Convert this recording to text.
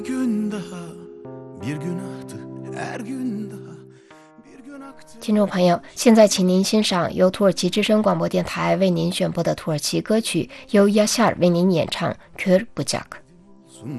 听众朋友，现在请您欣赏由土耳其之声广播电台为您选播的土耳其歌曲，由 Yaşar 为您演唱《Kör Bucak》。